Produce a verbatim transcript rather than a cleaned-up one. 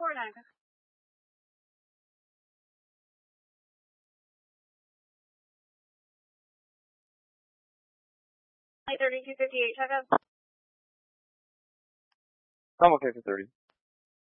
four nine. Flight thirty-two fifty-eight, check up. I'm okay for thirty.